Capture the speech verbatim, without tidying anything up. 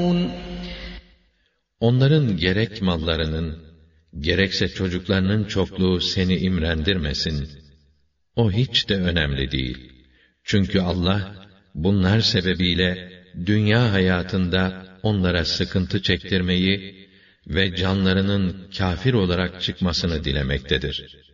Onların gerek mallarının, gerekse çocuklarının çokluğu seni imrendirmesin. O hiç de önemli değil. Çünkü Allah, bunlar sebebiyle dünya hayatında onlara sıkıntı çektirmeyi ve canlarının kâfir olarak çıkmasını dilemektedir.